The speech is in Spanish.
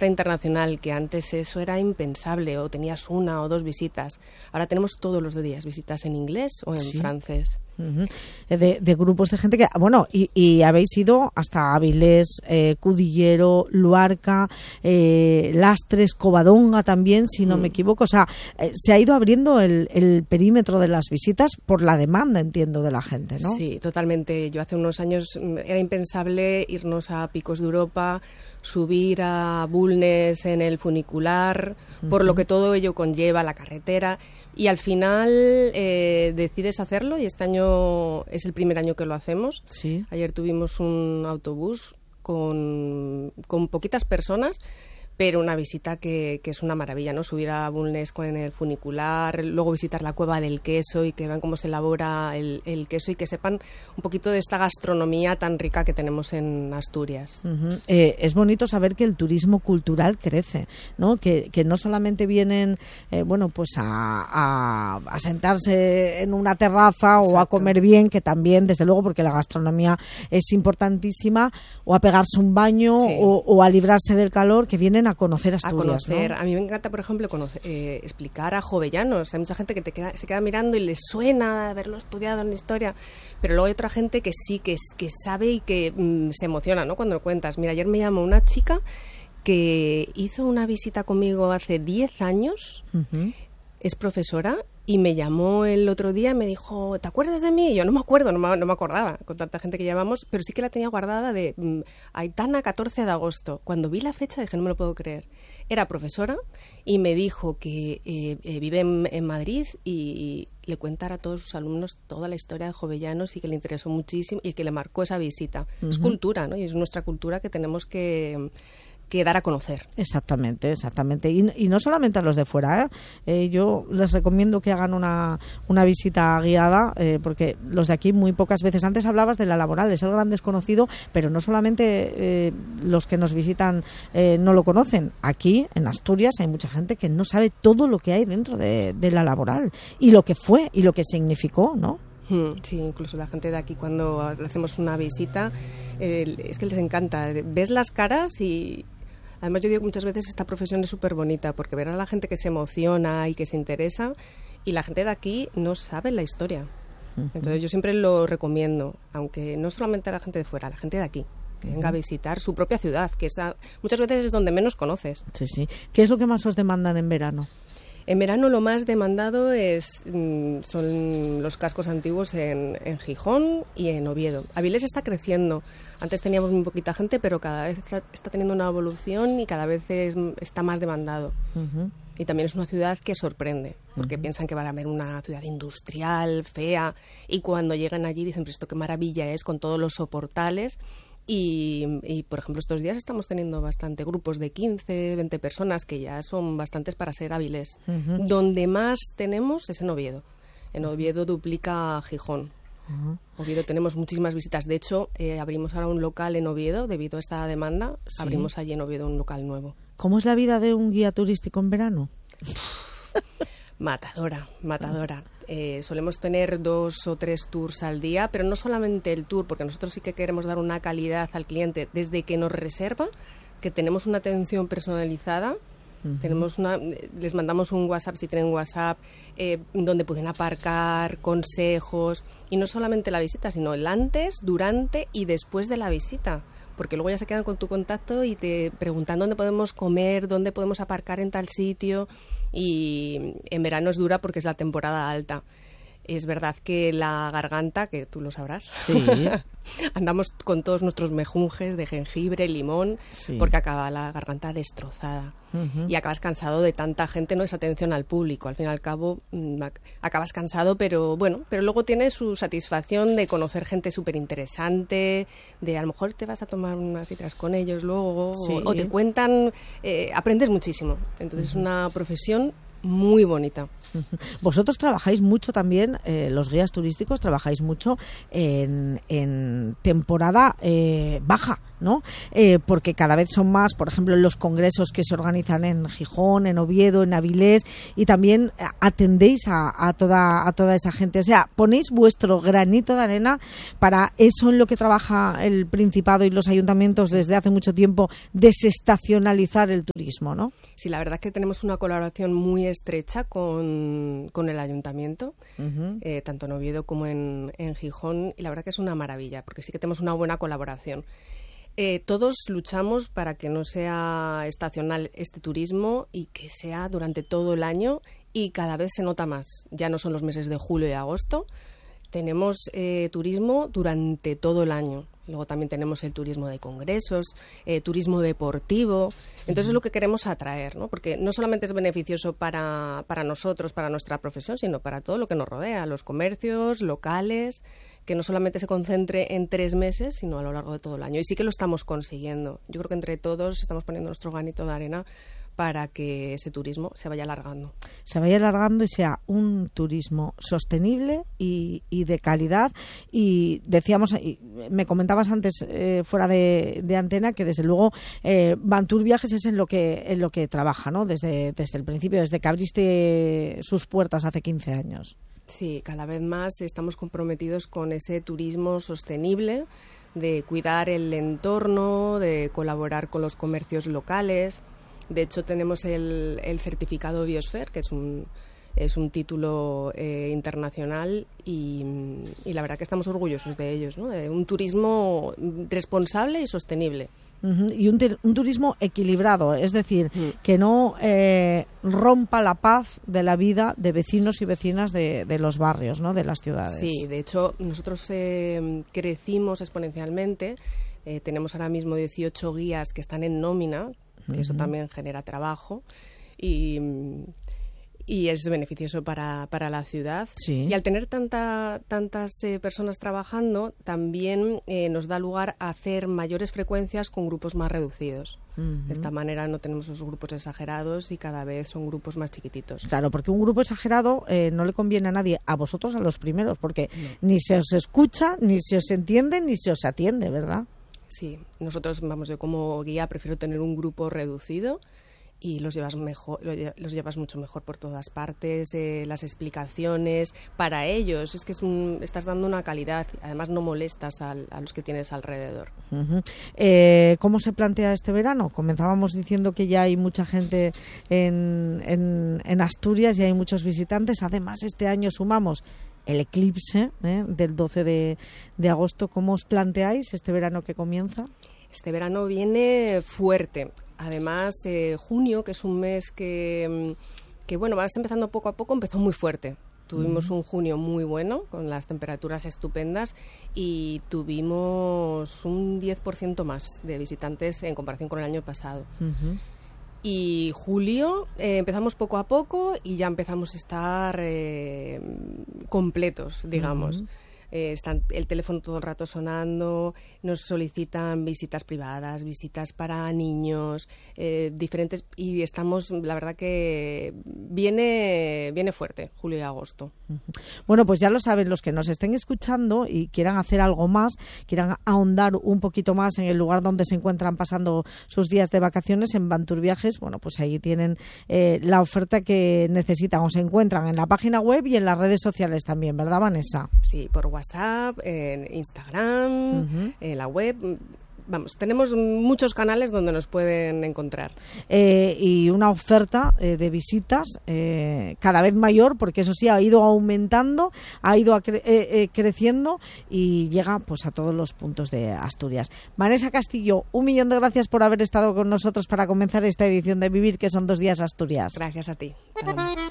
turista internacional, que antes eso era impensable, o tenías 1 o 2 visitas. Ahora tenemos todos los días visitas en inglés o en francés. Uh-huh. De grupos de gente que, bueno, y habéis ido hasta Avilés, Cudillero, Luarca, Lastres, Covadonga también, si no me equivoco. O sea, se ha ido abriendo el perímetro de las visitas por la demanda, entiendo, de la gente, ¿no? Sí, totalmente. Yo hace unos años era impensable irnos a Picos de Europa, subir a Bulnes en el funicular, por lo que todo ello conlleva, la carretera, y al final decides hacerlo, y este año es el primer año que lo hacemos. Sí. Ayer tuvimos un autobús con poquitas personas, pero una visita que es una maravilla, ¿no? Subir a Bulnes con el funicular, luego visitar la Cueva del Queso y que vean cómo se elabora el queso y que sepan un poquito de esta gastronomía tan rica que tenemos en Asturias. Uh-huh. Es bonito saber que el turismo cultural crece, ¿no? Que no solamente vienen pues a sentarse en una terraza. Exacto. O a comer bien, que también, desde luego, porque la gastronomía es importantísima, o a pegarse un baño, sí. o a librarse del calor, que vienen a conocer Asturias, ¿no? A mí me encanta, por ejemplo, explicar a jovellanos. Hay mucha gente que se queda mirando y les suena haberlo estudiado en la historia, pero luego hay otra gente que sí, que sabe y que se emociona, ¿no? Cuando lo cuentas. Mira, ayer me llamó una chica que hizo una visita conmigo hace 10 años, uh-huh. Es profesora, y me llamó el otro día y me dijo, ¿te acuerdas de mí? Y yo no me acuerdo, no me acordaba con tanta gente que llevamos, pero sí que la tenía guardada de Aitana, 14 de agosto. Cuando vi la fecha dije, no me lo puedo creer. Era profesora y me dijo que vive en Madrid y le cuentara a todos sus alumnos toda la historia de Jovellanos y que le interesó muchísimo y que le marcó esa visita. Uh-huh. Es cultura, ¿no? Y es nuestra cultura que tenemos que dar a conocer. Exactamente. Y no solamente a los de fuera, yo les recomiendo que hagan una visita guiada, porque los de aquí muy pocas veces. Antes hablabas de la laboral, es el gran desconocido, pero no solamente los que nos visitan no lo conocen. Aquí, en Asturias, hay mucha gente que no sabe todo lo que hay dentro de la laboral y lo que fue y lo que significó, ¿no? Sí, incluso la gente de aquí cuando hacemos una visita es que les encanta. Ves las caras y además yo digo que muchas veces esta profesión es súper bonita porque ver a la gente que se emociona y que se interesa, y la gente de aquí no sabe la historia. Uh-huh. Entonces yo siempre lo recomiendo, aunque no solamente a la gente de fuera, a la gente de aquí, que venga a visitar su propia ciudad, que muchas veces es donde menos conoces. Sí. ¿Qué es lo que más os demandan en verano? En verano lo más demandado son los cascos antiguos en Gijón y en Oviedo. Avilés está creciendo. Antes teníamos muy poquita gente, pero cada vez está teniendo una evolución y cada vez está más demandado. Uh-huh. Y también es una ciudad que sorprende, porque piensan que van a ver una ciudad industrial, fea, y cuando llegan allí dicen, pero esto qué maravilla es, con todos los soportales. Y, por ejemplo, estos días estamos teniendo bastante grupos de 15, 20 personas, que ya son bastantes para ser Avilés. Uh-huh. Donde más tenemos es en Oviedo. En Oviedo duplica Gijón. Uh-huh. Oviedo tenemos muchísimas visitas. De hecho, abrimos ahora un local en Oviedo, debido a esta demanda. Sí. Abrimos allí en Oviedo un local nuevo. ¿Cómo es la vida de un guía turístico en verano? Matadora. Solemos tener 2 o 3 tours al día, pero no solamente el tour, porque nosotros sí que queremos dar una calidad al cliente desde que nos reserva, que tenemos una atención personalizada. Uh-huh. Les mandamos un WhatsApp, si tienen WhatsApp, donde pueden aparcar, consejos, y no solamente la visita, sino el antes, durante y después de la visita. Porque luego ya se quedan con tu contacto y te preguntan dónde podemos comer, dónde podemos aparcar en tal sitio. Y en verano es dura porque es la temporada alta. Es verdad que la garganta, que tú lo sabrás, sí. Andamos con todos nuestros mejunjes de jengibre, limón, sí. Porque acaba la garganta destrozada. Uh-huh. Y acabas cansado de tanta gente, no es atención al público. Al fin y al cabo, acabas cansado, pero luego tiene su satisfacción de conocer gente súper interesante, de a lo mejor te vas a tomar unas citas con ellos luego, sí. o te cuentan, aprendes muchísimo. Entonces es una profesión muy bonita. Vosotros trabajáis mucho también, los guías turísticos trabajáis mucho en temporada baja, ¿no? Porque cada vez son más, por ejemplo, los congresos que se organizan en Gijón, en Oviedo, en Avilés, y también atendéis a toda esa gente. O sea, ponéis vuestro granito de arena para eso en lo que trabaja el Principado y los ayuntamientos desde hace mucho tiempo, desestacionalizar el turismo, ¿no? Sí, la verdad es que tenemos una colaboración muy estrecha con el ayuntamiento, tanto en Oviedo como en Gijón, y la verdad que es una maravilla, porque sí que tenemos una buena colaboración. Todos luchamos para que no sea estacional este turismo y que sea durante todo el año, y cada vez se nota más. Ya no son los meses de julio y agosto, tenemos turismo durante todo el año. Luego también tenemos el turismo de congresos, turismo deportivo. Entonces es lo que queremos atraer, ¿no? Porque no solamente es beneficioso para nosotros, para nuestra profesión, sino para todo lo que nos rodea, los comercios locales, que no solamente se concentre en 3 meses, sino a lo largo de todo el año. Y sí que lo estamos consiguiendo. Yo creo que entre todos estamos poniendo nuestro granito de arena para que ese turismo se vaya alargando. Se vaya alargando y sea un turismo sostenible y de calidad. Y decíamos, me comentabas antes fuera de antena, que desde luego Bantur Viajes es en lo que trabaja, ¿no? Desde el principio, desde que abriste sus puertas hace 15 años. Sí, cada vez más estamos comprometidos con ese turismo sostenible, de cuidar el entorno, de colaborar con los comercios locales. De hecho, tenemos el certificado Biosphere, que es un título internacional, y la verdad que estamos orgullosos de ellos, ¿no? De un turismo responsable y sostenible. Y un turismo equilibrado, es decir, que no rompa la paz de la vida de vecinos y vecinas de los barrios, ¿no? De las ciudades. Sí, de hecho, nosotros crecimos exponencialmente. Tenemos ahora mismo 18 guías que están en nómina, que eso también genera trabajo y es beneficioso para la ciudad. Sí. Y al tener tantas personas trabajando, también nos da lugar a hacer mayores frecuencias con grupos más reducidos. De esta manera no tenemos esos grupos exagerados y cada vez son grupos más chiquititos. Claro, porque un grupo exagerado no le conviene a nadie, a vosotros, a los primeros, porque ni se os escucha, ni se os entiende, ni se os atiende, ¿verdad? Sí, nosotros, yo como guía prefiero tener un grupo reducido y los llevas mucho mejor por todas partes, las explicaciones para ellos, es que estás dando una calidad, además no molestas a los que tienes alrededor. ¿Cómo se plantea este verano? Comenzábamos diciendo que ya hay mucha gente en Asturias, ya hay muchos visitantes, además este año sumamos el eclipse del 12 de agosto. ¿Cómo os planteáis este verano que comienza? Este verano viene fuerte. Además, junio, que es un mes que vas empezando poco a poco, empezó muy fuerte. Tuvimos un junio muy bueno, con las temperaturas estupendas, y tuvimos un 10% más de visitantes en comparación con el año pasado. Y julio empezamos poco a poco y ya empezamos a estar completos, digamos. Está el teléfono todo el rato sonando, nos solicitan visitas privadas, visitas para niños, diferentes, y estamos, la verdad que viene fuerte julio y agosto. Bueno, pues ya lo saben, los que nos estén escuchando y quieran hacer algo más, quieran ahondar un poquito más en el lugar donde se encuentran pasando sus días de vacaciones, en Bantur Viajes, bueno, pues ahí tienen la oferta que necesitan, o se encuentran en la página web y en las redes sociales también, ¿verdad, Vanessa? Sí, por WhatsApp, en Instagram, en la web. Vamos, tenemos muchos canales donde nos pueden encontrar. Y una oferta de visitas cada vez mayor, porque eso sí, ha ido aumentando, ha ido creciendo y llega pues a todos los puntos de Asturias. Vanessa Castillo, 1.000.000 de gracias por haber estado con nosotros para comenzar esta edición de Vivir, que son 2 días Asturias. Gracias a ti. Paloma.